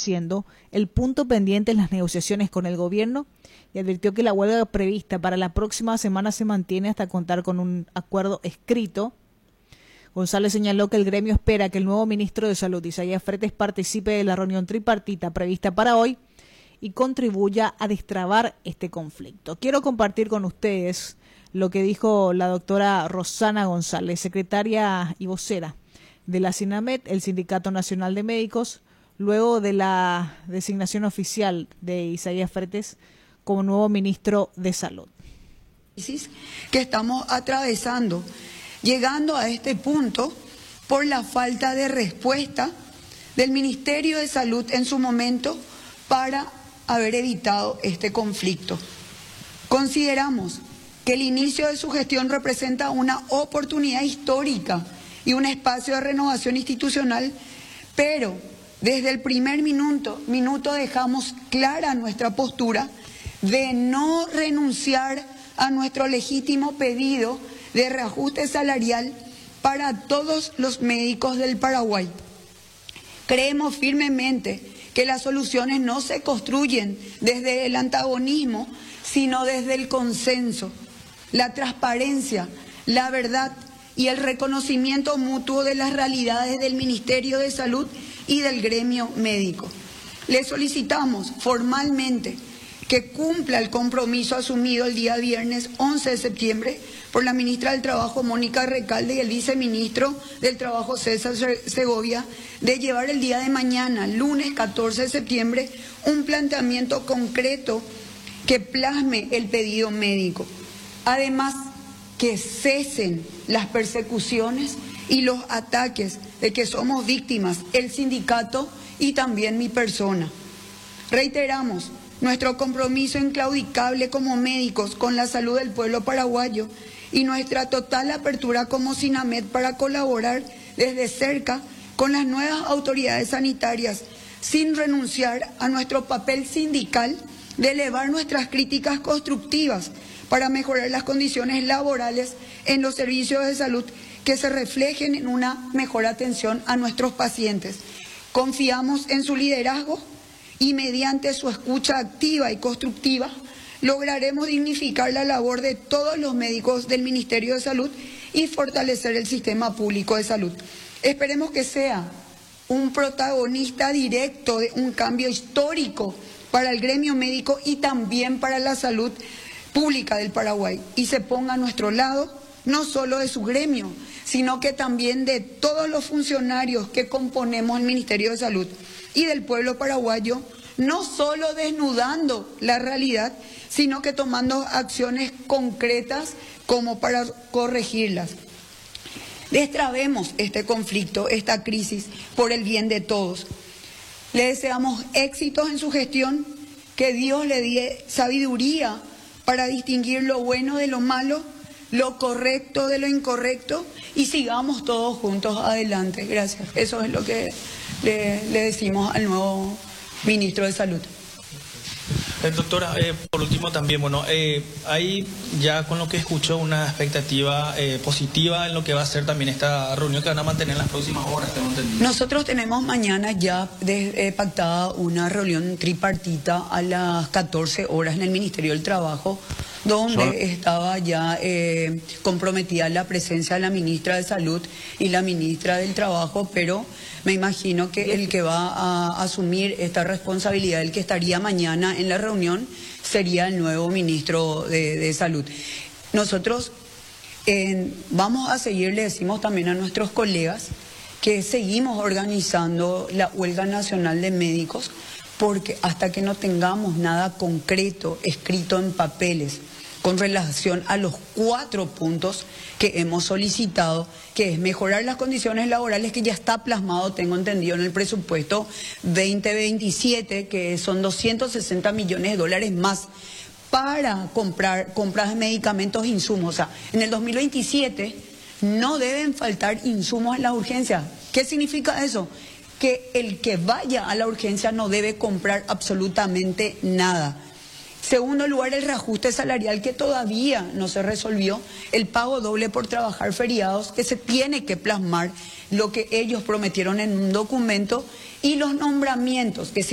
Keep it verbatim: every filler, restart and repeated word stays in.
siendo el punto pendiente en las negociaciones con el gobierno y advirtió que la huelga prevista para la próxima semana se mantiene hasta contar con un acuerdo escrito. González señaló que el gremio espera que el nuevo ministro de Salud, Isaías Fretes, participe de la reunión tripartita prevista para hoy y contribuya a destrabar este conflicto. Quiero compartir con ustedes lo que dijo la doctora Rosana González, secretaria y vocera de la SINAMED, el Sindicato Nacional de Médicos, luego de la designación oficial de Isaías Fretes como nuevo ministro de Salud. Que estamos atravesando, llegando a este punto por la falta de respuesta del Ministerio de Salud en su momento para haber evitado este conflicto. Consideramos que el inicio de su gestión representa una oportunidad histórica y un espacio de renovación institucional, pero desde el primer minuto, minuto dejamos clara nuestra postura de no renunciar a nuestro legítimo pedido de reajuste salarial para todos los médicos del Paraguay. Creemos firmemente que las soluciones no se construyen desde el antagonismo, sino desde el consenso, la transparencia, la verdad y el reconocimiento mutuo de las realidades del Ministerio de Salud y del gremio médico. Le solicitamos formalmente que cumpla el compromiso asumido el día viernes once de septiembre por la ministra del Trabajo, Mónica Recalde, y el viceministro del Trabajo, César Segovia, de llevar el día de mañana, lunes catorce de septiembre, un planteamiento concreto que plasme el pedido médico. Además, que cesen las persecuciones y los ataques de que somos víctimas, el sindicato y también mi persona. Reiteramos nuestro compromiso inclaudicable como médicos con la salud del pueblo paraguayo y nuestra total apertura como SINAMED para colaborar desde cerca con las nuevas autoridades sanitarias, sin renunciar a nuestro papel sindical de elevar nuestras críticas constructivas para mejorar las condiciones laborales en los servicios de salud que se reflejen en una mejor atención a nuestros pacientes. Confiamos en su liderazgo y mediante su escucha activa y constructiva lograremos dignificar la labor de todos los médicos del Ministerio de Salud y fortalecer el sistema público de salud. Esperemos que sea un protagonista directo de un cambio histórico para el gremio médico y también para la salud pública del Paraguay, y se ponga a nuestro lado, no solo de su gremio, sino que también de todos los funcionarios que componemos el Ministerio de Salud y del pueblo paraguayo, no solo desnudando la realidad, sino que tomando acciones concretas como para corregirlas. Destrabemos este conflicto, esta crisis, por el bien de todos. Le deseamos éxitos en su gestión, que Dios le dé sabiduría para distinguir lo bueno de lo malo, lo correcto de lo incorrecto, y sigamos todos juntos adelante. Gracias. Eso es lo que le, le decimos al nuevo ministro de Salud. Eh, doctora, eh, por último también, bueno, eh, hay ya con lo que escucho una expectativa eh, positiva en lo que va a ser también esta reunión que van a mantener en las próximas horas, tengo entendido. Nosotros tenemos mañana ya de, eh, pactada una reunión tripartita a las catorce horas en el Ministerio del Trabajo, donde Son... estaba ya eh, comprometida la presencia de la ministra de Salud y la ministra del Trabajo, pero me imagino que el que va a asumir esta responsabilidad, el que estaría mañana en la reunión, sería el nuevo ministro de, de Salud. Nosotros eh, vamos a seguir, le decimos también a nuestros colegas, que seguimos organizando la huelga nacional de médicos, porque hasta que no tengamos nada concreto escrito en papeles con relación a los cuatro puntos que hemos solicitado, que es mejorar las condiciones laborales, que ya está plasmado, tengo entendido, en el presupuesto veinte veintisiete, que son doscientos sesenta millones de dólares más para comprar compras de medicamentos e insumos. O sea, en el dos mil veintisiete no deben faltar insumos en la urgencia. ¿Qué significa eso? Que el que vaya a la urgencia no debe comprar absolutamente nada. Segundo lugar, el reajuste salarial, que todavía no se resolvió, el pago doble por trabajar feriados, que se tiene que plasmar lo que ellos prometieron en un documento, y los nombramientos que